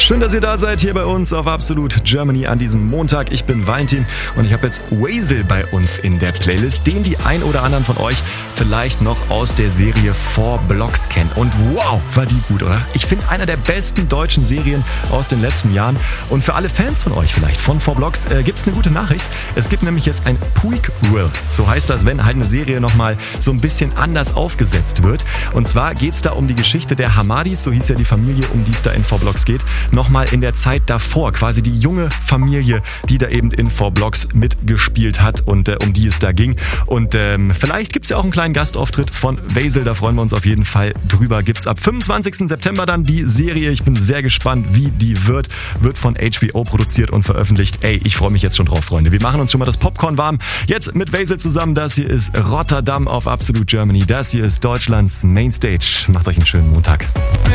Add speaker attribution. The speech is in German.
Speaker 1: Schön, dass ihr da seid hier bei uns auf Absolute Germany an diesem Montag. Ich bin Valentin und ich habe jetzt Wesel bei uns in der Playlist, den die ein oder anderen von euch vielleicht noch aus der Serie 4 Blocks kennt. Und wow, war die gut, oder? Ich finde, einer der besten deutschen Serien aus den letzten Jahren. Und für alle Fans von euch vielleicht von 4 Blocks gibt es eine gute Nachricht. Es gibt nämlich jetzt ein Prequel. So heißt das, wenn halt eine Serie nochmal so ein bisschen anders aufgesetzt wird. Und zwar geht es da um die Geschichte der Hamadis, so hieß ja die Familie, um die es da in 4 Blocks geht. Nochmal in der Zeit davor, quasi die junge Familie, die da eben in 4 Blocks mitgespielt hat und um die es da ging. Und vielleicht gibt es ja auch einen kleinen Gastauftritt von Wesel, da freuen wir uns auf jeden Fall drüber. Gibt es ab 25. September dann die Serie. Ich bin sehr gespannt, wie die wird. Wird von HBO produziert und veröffentlicht. Ey, ich freue mich jetzt schon drauf, Freunde. Wir machen uns schon mal das Popcorn warm. Jetzt mit Wesel zusammen. Das hier ist Rotterdam auf Absolute Germany. Das hier ist Deutschlands Mainstage. Macht euch einen schönen Montag.